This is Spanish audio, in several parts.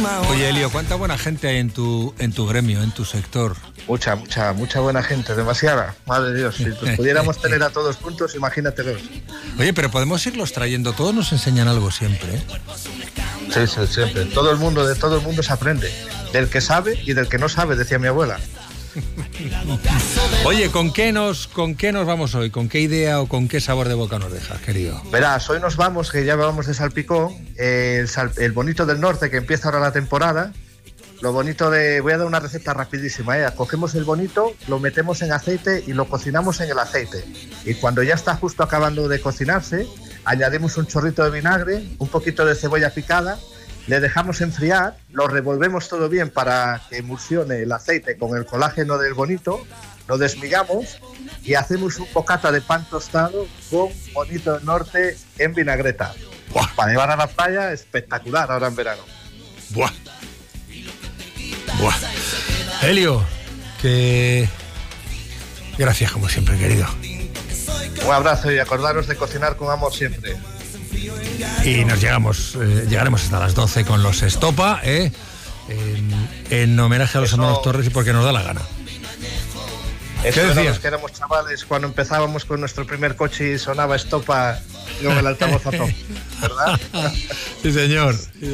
Oye, Elio, ¿cuánta buena gente hay en tu gremio, en tu sector? Mucha buena gente, demasiada. Madre de Dios, si los pudiéramos tener a todos juntos, imagínatelos. Oye, pero podemos irlos trayendo, todos nos enseñan algo siempre, ¿eh? Sí, siempre. De todo el mundo se aprende. Del que sabe y del que no sabe, decía mi abuela. Oye, ¿con qué nos vamos hoy? ¿Con qué idea o con qué sabor de boca nos dejas, querido? Verás, hoy nos vamos, que ya vamos de salpicón, el bonito del norte, que empieza ahora la temporada. Lo bonito voy a dar una receta rapidísima, Cogemos el bonito, lo metemos en aceite y lo cocinamos en el aceite. Y cuando ya está justo acabando de cocinarse, añadimos un chorrito de vinagre, un poquito de cebolla picada, le dejamos enfriar, lo revolvemos todo bien para que emulsione el aceite con el colágeno del bonito, lo desmigamos y hacemos un bocata de pan tostado con bonito del norte en vinagreta. ¡Buah! Para llevar a la playa, espectacular ahora en verano. ¡Buah! ¡Buah! Elio, gracias como siempre, querido. Un abrazo y acordaros de cocinar con amor siempre. Y llegaremos hasta las 12 con los Estopa, en homenaje a los hermanos Torres y porque nos da la gana. ¿Qué decías? Que éramos chavales cuando empezábamos con nuestro primer coche y sonaba Estopa y con el altavoz a top, ¿verdad? Sí, señor.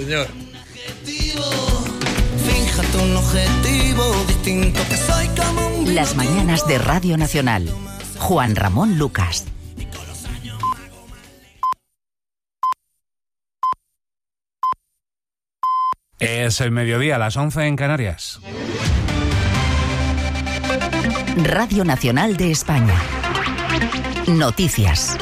Fíjate un objetivo distinto que soy como un... Las mañanas de Radio Nacional. Juan Ramón Lucas. Es el mediodía, a las 11 en Canarias. Radio Nacional de España. Noticias.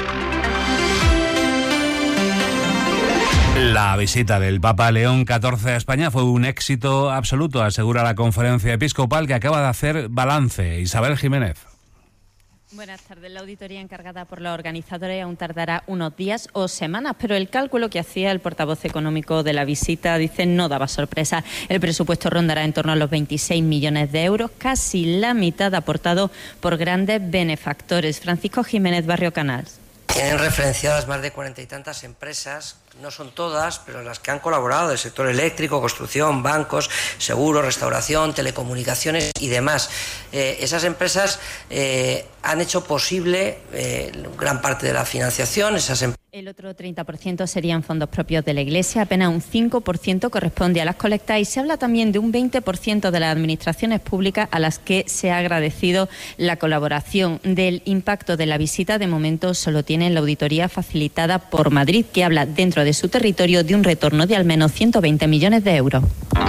La visita del Papa León XIV a España fue un éxito absoluto, asegura la Conferencia Episcopal, que acaba de hacer balance. Isabel Jiménez. Buenas tardes. La auditoría encargada por los organizadores aún tardará unos días o semanas, pero el cálculo que hacía el portavoz económico de la visita, dice, no daba sorpresa. El presupuesto rondará en torno a los 26 millones de euros, casi la mitad aportado por grandes benefactores. Francisco Jiménez, Barrio Canals. Tienen referenciadas más de 40 y tantas empresas, no son todas, pero las que han colaborado del sector eléctrico, construcción, bancos, seguros, restauración, telecomunicaciones y demás. Esas empresas han hecho posible gran parte de la financiación. El otro 30% serían fondos propios de la Iglesia, apenas un 5% corresponde a las colectas y se habla también de un 20% de las administraciones públicas a las que se ha agradecido la colaboración. Del impacto de la visita, de momento solo tienen la auditoría facilitada por Madrid, que habla dentro de su territorio de un retorno de al menos 120 millones de euros.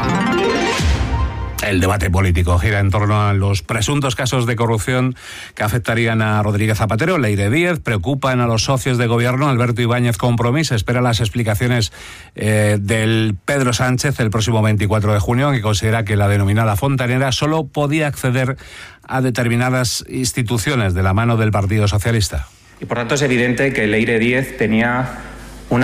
El debate político gira en torno a los presuntos casos de corrupción que afectarían a Rodríguez Zapatero. Leire Díez, preocupan a los socios de gobierno. Alberto Ibáñez Compromís espera las explicaciones del Pedro Sánchez el próximo 24 de junio, que considera que la denominada fontanera solo podía acceder a determinadas instituciones de la mano del Partido Socialista. Y por tanto es evidente que Leire Díez tenía un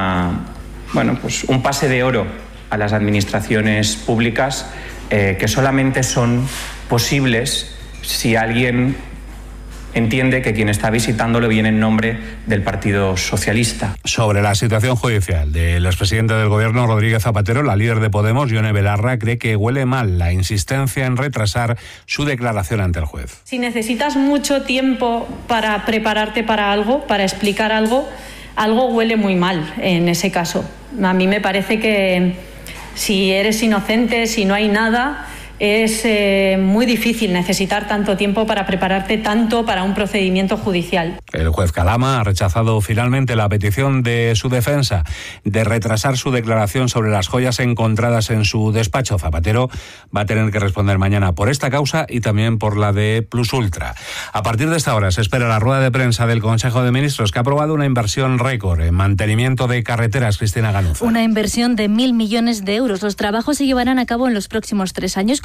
pase de oro a las administraciones públicas que solamente son posibles si alguien entiende que quien está visitándolo viene en nombre del Partido Socialista. Sobre la situación judicial del expresidente del Gobierno, Rodríguez Zapatero, la líder de Podemos, Ione Belarra, cree que huele mal la insistencia en retrasar su declaración ante el juez. Si necesitas mucho tiempo para prepararte para algo, para explicar algo huele muy mal en ese caso. A mí me parece que si eres inocente, si no hay nada, es muy difícil necesitar tanto tiempo para prepararte tanto para un procedimiento judicial. El juez Calama ha rechazado finalmente la petición de su defensa de retrasar su declaración sobre las joyas encontradas en su despacho. Zapatero va a tener que responder mañana por esta causa y también por la de Plus Ultra. A partir de esta hora se espera la rueda de prensa del Consejo de Ministros, que ha aprobado una inversión récord en mantenimiento de carreteras. Cristina Ganuza. Una inversión de 1.000 millones de euros. Los trabajos se llevarán a cabo en los próximos 3 años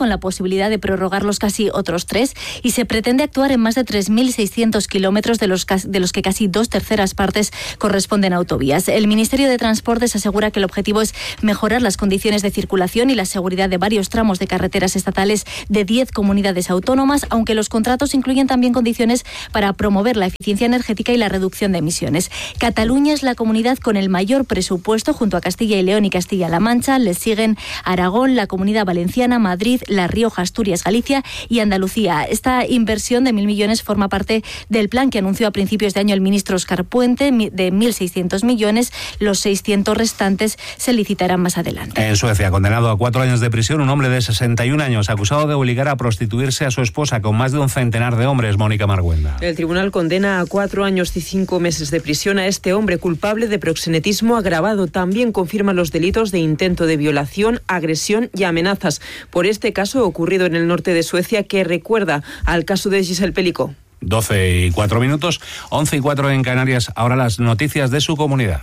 con la posibilidad de prorrogarlos casi otros 3, y se pretende actuar en más de 3.600 kilómetros, de los que casi 2/3 partes corresponden a autovías. El Ministerio de Transportes asegura que el objetivo es mejorar las condiciones de circulación y la seguridad de varios tramos de carreteras estatales de 10 comunidades autónomas, aunque los contratos incluyen también condiciones para promover la eficiencia energética y la reducción de emisiones. Cataluña es la comunidad con el mayor presupuesto, junto a Castilla y León y Castilla-La Mancha. Les siguen Aragón, la Comunidad Valenciana, Madrid, La Rioja, Asturias, Galicia y Andalucía. Esta inversión de 1.000 millones forma parte del plan que anunció a principios de año el ministro Óscar Puente, de 1.600 millones. Los 600 restantes se licitarán más adelante. En Suecia, condenado a 4 años de prisión, un hombre de 61 años acusado de obligar a prostituirse a su esposa con más de un centenar de hombres. Mónica Marguenda. El tribunal condena a 4 años y 5 meses de prisión a este hombre culpable de proxenetismo agravado. También confirma los delitos de intento de violación, agresión y amenazas. Por este caso ocurrido en el norte de Suecia, que recuerda al caso de Giselle Pelicó. 12:04, 11:04 en Canarias. Ahora las noticias de su comunidad.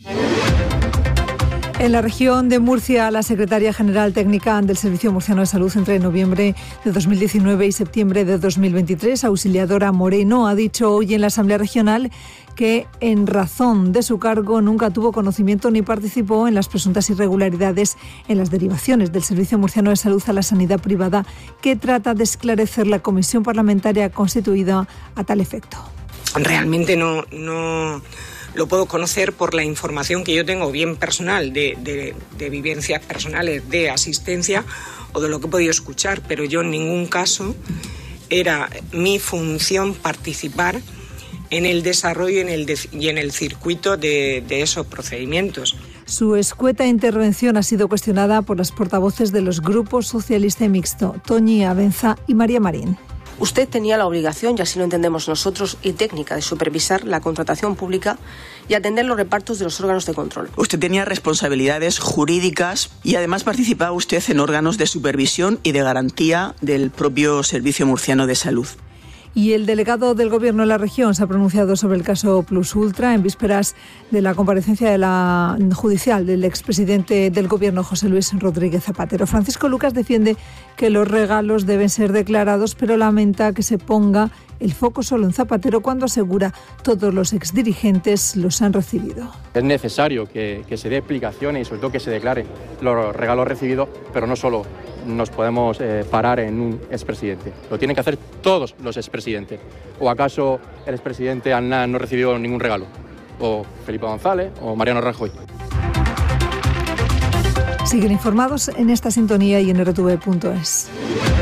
En la región de Murcia, la secretaria general técnica del Servicio Murciano de Salud entre noviembre de 2019 y septiembre de 2023, Auxiliadora Moreno, ha dicho hoy en la Asamblea Regional que en razón de su cargo nunca tuvo conocimiento ni participó en las presuntas irregularidades en las derivaciones del Servicio Murciano de Salud a la sanidad privada, que trata de esclarecer la comisión parlamentaria constituida a tal efecto. Realmente no lo puedo conocer por la información que yo tengo, bien personal, de vivencias personales de asistencia o de lo que he podido escuchar, pero yo en ningún caso era mi función participar en el desarrollo y en el circuito de esos procedimientos. Su escueta intervención ha sido cuestionada por las portavoces de los grupos socialista y mixto, Toñi Abenza y María Marín. Usted tenía la obligación, y así lo entendemos nosotros, y técnica, de supervisar la contratación pública y atender los repartos de los órganos de control. Usted tenía responsabilidades jurídicas y además participaba usted en órganos de supervisión y de garantía del propio Servicio Murciano de Salud. Y el delegado del Gobierno en la región se ha pronunciado sobre el caso Plus Ultra en vísperas de la comparecencia de la judicial del expresidente del Gobierno, José Luis Rodríguez Zapatero. Francisco Lucas defiende que los regalos deben ser declarados, pero lamenta que se ponga el foco solo en Zapatero cuando asegura todos los exdirigentes los han recibido. Es necesario que se dé explicaciones y sobre todo que se declaren los regalos recibidos, pero no solo nos podemos parar en un expresidente. Lo tienen que hacer todos los expresidentes. ¿O acaso el expresidente Aznar no recibió ningún regalo? ¿O Felipe González? ¿O Mariano Rajoy? Siguen informados en esta sintonía y en rtv.es.